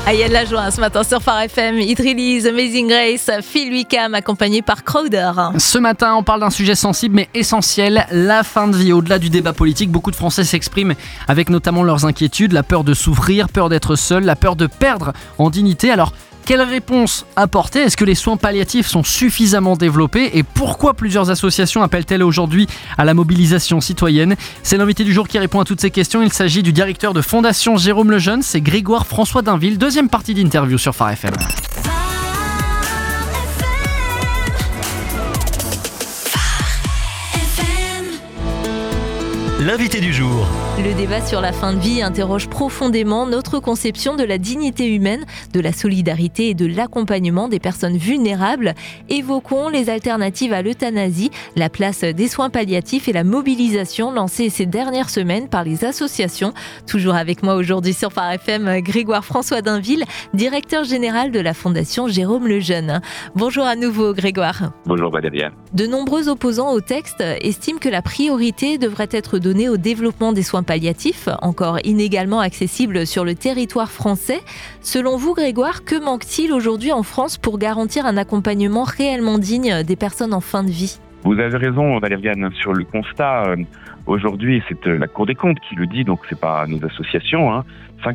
Il y a de la joie ce matin sur Phare FM. It Release, Amazing Grace, Phil Wickham accompagné par Crowder. Ce matin, on parle d'un sujet sensible mais essentiel, la fin de vie. Au-delà du débat politique, beaucoup de Français s'expriment avec notamment leurs inquiétudes, la peur de souffrir, peur d'être seul, la peur de perdre en dignité. Alors, quelle réponse apporter ? Est-ce que les soins palliatifs sont suffisamment développés ? Et pourquoi plusieurs associations appellent-elles aujourd'hui à la mobilisation citoyenne ? C'est l'invité du jour qui répond à toutes ces questions. Il s'agit du directeur de Fondation Jérôme Lejeune, c'est Grégoire François Dainville. Deuxième partie d'interview sur Phare FM. L'invité du jour. Le débat sur la fin de vie interroge profondément notre conception de la dignité humaine, de la solidarité et de l'accompagnement des personnes vulnérables. Évoquons les alternatives à l'euthanasie, la place des soins palliatifs et la mobilisation lancée ces dernières semaines par les associations. Toujours avec moi aujourd'hui sur Phare FM, Grégoire François Dainville, directeur général de la Fondation Jérôme Lejeune. Bonjour à nouveau Grégoire. Bonjour Valérie. De nombreux opposants au texte estiment que la priorité devrait être donnée au développement des soins palliatifs, encore inégalement accessibles sur le territoire français. Selon vous, Grégoire, que manque-t-il aujourd'hui en France pour garantir un accompagnement réellement digne des personnes en fin de vie ? Vous avez raison, Valériane, sur le constat. Aujourd'hui, c'est la Cour des comptes qui le dit, donc c'est pas nos associations.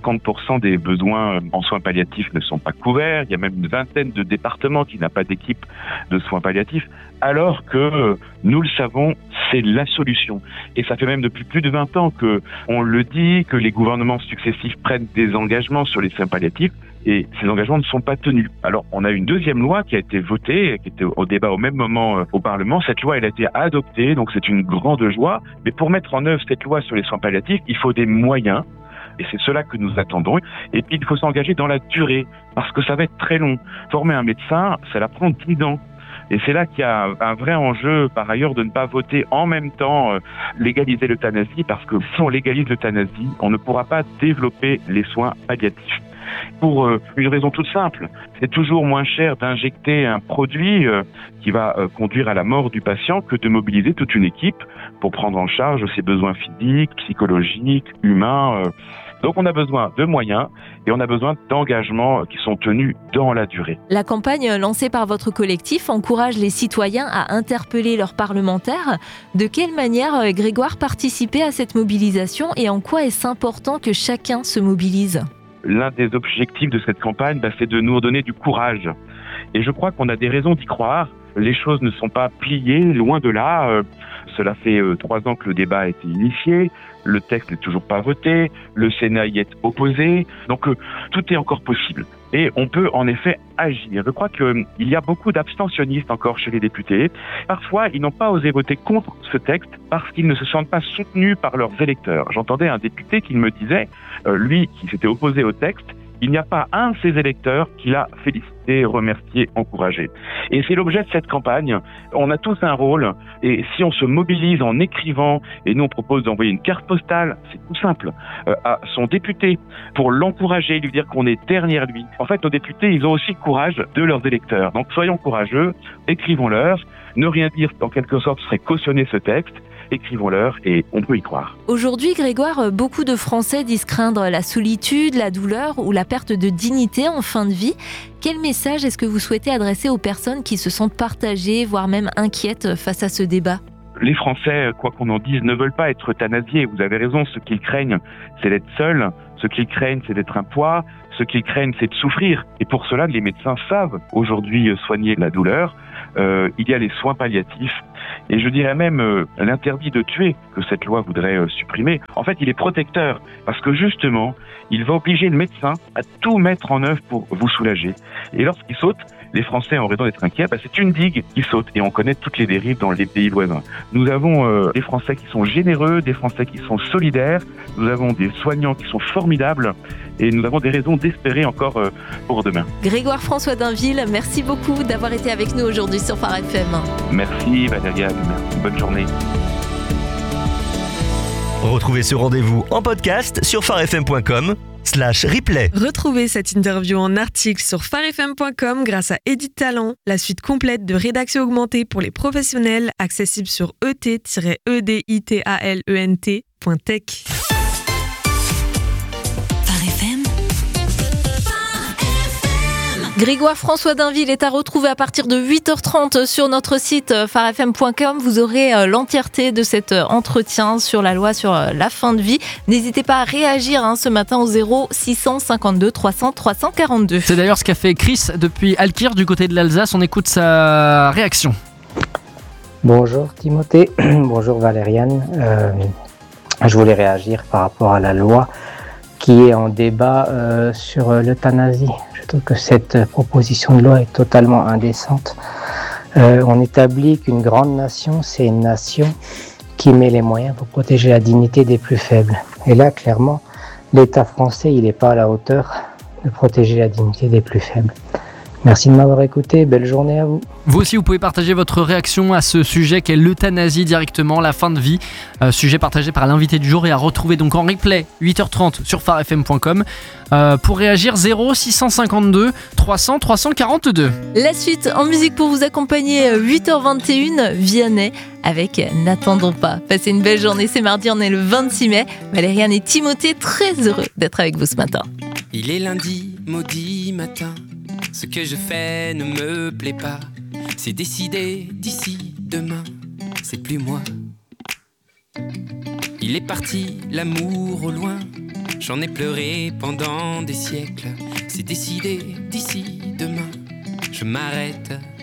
50% des besoins en soins palliatifs ne sont pas couverts. Il y a même une vingtaine de départements qui n'ont pas d'équipe de soins palliatifs, alors que nous le savons, c'est la solution. Et ça fait même depuis plus de 20 ans que on le dit, que les gouvernements successifs prennent des engagements sur les soins palliatifs. Et ces engagements ne sont pas tenus. Alors, on a une deuxième loi qui a été votée, qui était au débat au même moment au Parlement. Cette loi, elle a été adoptée, donc c'est une grande joie. Mais pour mettre en œuvre cette loi sur les soins palliatifs, il faut des moyens. Et c'est cela que nous attendons. Et puis, il faut s'engager dans la durée, parce que ça va être très long. Former un médecin, ça va prendre 10 ans. Et c'est là qu'il y a un vrai enjeu, par ailleurs, de ne pas voter en même temps légaliser l'euthanasie, parce que si on légalise l'euthanasie, on ne pourra pas développer les soins palliatifs. Pour une raison toute simple, c'est toujours moins cher d'injecter un produit qui va conduire à la mort du patient que de mobiliser toute une équipe pour prendre en charge ses besoins physiques, psychologiques, humains. Donc on a besoin de moyens et on a besoin d'engagements qui sont tenus dans la durée. La campagne lancée par votre collectif encourage les citoyens à interpeller leurs parlementaires. De quelle manière, Grégoire, participer à cette mobilisation et en quoi est-ce important que chacun se mobilise ? L'un des objectifs de cette campagne, c'est de nous donner du courage. Et je crois qu'on a des raisons d'y croire. Les choses ne sont pas pliées, loin de là. Cela fait 3 ans que le débat a été initié. Le texte n'est toujours pas voté. Le Sénat y est opposé. Donc, tout est encore possible. Et on peut en effet agir. Je crois qu'il y a beaucoup d'abstentionnistes encore chez les députés. Parfois, ils n'ont pas osé voter contre ce texte parce qu'ils ne se sentent pas soutenus par leurs électeurs. J'entendais un député qui me disait, lui qui s'était opposé au texte, il n'y a pas un de ses électeurs qui l'a félicité, remercié, encouragé. Et c'est l'objet de cette campagne. On a tous un rôle et si on se mobilise en écrivant, et nous on propose d'envoyer une carte postale, c'est tout simple, à son député pour l'encourager, lui dire qu'on est derrière lui. En fait, nos députés, ils ont aussi le courage de leurs électeurs. Donc soyons courageux, écrivons-leur. Ne rien dire, en quelque sorte, serait cautionner ce texte. Écrivons-leur et on peut y croire. Aujourd'hui, Grégoire, beaucoup de Français disent craindre la solitude, la douleur ou la perte de dignité en fin de vie. Quel message est-ce que vous souhaitez adresser aux personnes qui se sentent partagées, voire même inquiètes face à ce débat ? Les Français, quoi qu'on en dise, ne veulent pas être euthanasiés. Vous avez raison, ce qu'ils craignent, c'est d'être seuls. Ce qu'ils craignent, c'est d'être un poids. Ce qu'ils craignent, c'est de souffrir. Et pour cela, les médecins savent aujourd'hui soigner la douleur. Il y a les soins palliatifs. Et je dirais même l'interdit de tuer que cette loi voudrait supprimer. En fait, il est protecteur parce que justement, il va obliger le médecin à tout mettre en œuvre pour vous soulager. Et lorsqu'il saute, les Français ont raison d'être inquiets, c'est une digue qui saute et on connaît toutes les dérives dans les pays voisins. Nous avons des Français qui sont généreux, des Français qui sont solidaires, nous avons des soignants qui sont formidables et nous avons des raisons d'espérer encore pour demain. Grégoire François Dainville, merci beaucoup d'avoir été avec nous aujourd'hui sur Phare FM. Merci Valérie, merci, bonne journée. Retrouvez ce rendez-vous en podcast sur pharefm.com/replay. Retrouvez cette interview en article sur pharefm.com grâce à Edit Talent, la suite complète de rédaction augmentée pour les professionnels, accessible sur et-editalent.tech. Grégoire François Dainville est à retrouver à partir de 8h30 sur notre site farfm.com. Vous aurez l'entièreté de cet entretien sur la loi sur la fin de vie. N'hésitez pas à réagir ce matin au 0652 300 342. C'est d'ailleurs ce qu'a fait Chris depuis Alkir du côté de l'Alsace. On écoute sa réaction. Bonjour Timothée, bonjour Valériane. Je voulais réagir par rapport à la loi qui est en débat sur l'euthanasie. Je trouve que cette proposition de loi est totalement indécente. On établit qu'une grande nation, c'est une nation qui met les moyens pour protéger la dignité des plus faibles. Et là, clairement, l'État français, il n'est pas à la hauteur de protéger la dignité des plus faibles. Merci de m'avoir écouté, belle journée à vous. Vous aussi, vous pouvez partager votre réaction à ce sujet qu'est l'euthanasie directement, la fin de vie. Sujet partagé par l'invité du jour et à retrouver donc en replay 8h30 sur farfm.com. Pour réagir, 0652 300 342. La suite en musique pour vous accompagner, 8h21, Vianney avec N'attendons pas. Passez une belle journée, c'est mardi, on est le 26 mai. Valériane et Timothée, très heureux d'être avec vous ce matin. Il est lundi, maudit matin. Ce que je fais ne me plaît pas. C'est décidé d'ici demain, c'est plus moi. Il est parti, l'amour au loin. J'en ai pleuré pendant des siècles. C'est décidé d'ici demain, je m'arrête.